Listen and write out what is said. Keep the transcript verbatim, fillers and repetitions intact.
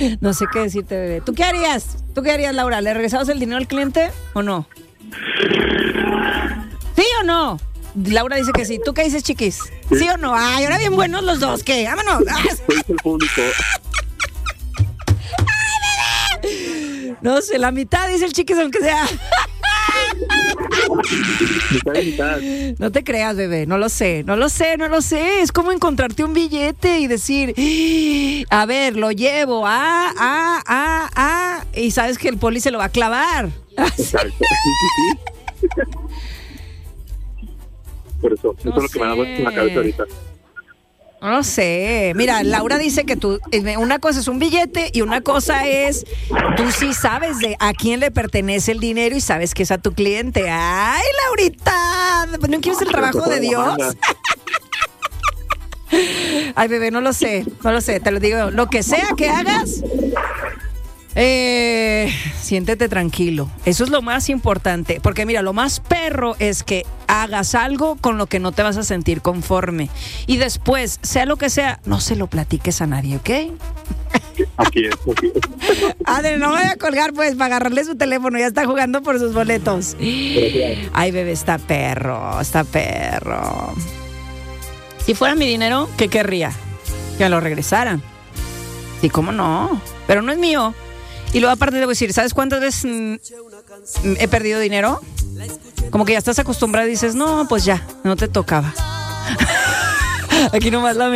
No sé qué decirte, bebé. ¿Tú qué harías? ¿Tú qué harías, Laura? ¿Le regresabas el dinero al cliente o no? ¿Sí o no? Laura dice que sí. ¿Tú qué dices, chiquis? ¿Sí, ¿Sí o no? Ay, ahora bien buenos los dos. ¿Qué? ¡Vámonos! Soy el público. No sé, la mitad dice el chiquis, aunque sea. Mitad y mitad. No te creas, bebé, no lo sé, no lo sé, no lo sé. Es como encontrarte un billete y decir, a ver, lo llevo, ah, ah, ah, ah, y sabes que el poli se lo va a clavar. Exacto. Sí, sí, sí. Por eso, eso No es lo que me da vueltas en la cabeza ahorita. No lo sé. Mira, Laura dice que tú, una cosa es un billete y una cosa es, tú sí sabes de a quién le pertenece el dinero y sabes que es a tu cliente. ¡Ay, Laurita! ¿No quieres el trabajo de Dios? Ay, bebé, no lo sé, no lo sé, te lo digo. Lo que sea que hagas, eh, siéntete tranquilo. Eso es lo más importante. Porque mira, lo más perro es que hagas algo con lo que no te vas a sentir conforme. Y después, sea lo que sea, no se lo platiques a nadie, ¿ok? Aquí es, aquí es. Adri, no me voy a colgar pues para agarrarle su teléfono. Ya está jugando por sus boletos. Ay, bebé, está perro, está perro. Si fuera mi dinero, ¿qué querría? Que me lo regresaran. Sí, ¿cómo no? Pero no es mío. Y luego aparte debo decir, ¿sabes cuántas veces mm, he perdido dinero? Como que ya estás acostumbrada y dices, no, pues ya, no te tocaba. Aquí nomás la